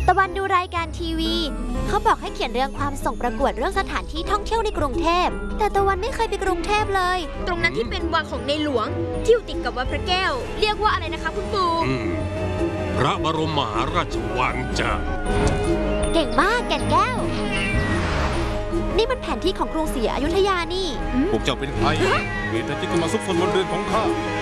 ตะวันดูรายการทีวีเขาบอกให้เขียนเรื่องความส่งประกวดเรื่องสถานที่ท่องเที่ยวในกรุงเทพแต่ตะวันไม่เคยไปกรุงเทพเลยตรงนั้นที่เป็นวังของในหลวงที่อยู่ติดกับวัดพระแก้วเรียกว่าอะไรนะคะคุณปู่พระบรมมหาราชวังจ้ะเก่งมากแก่นแก้วนี่มันแผนที่ของกรุงศรีอยุธยานี่พวกเจ้าเป็นใครมีแต่ที่เข้ามาซุกซนบนเรือนของข้า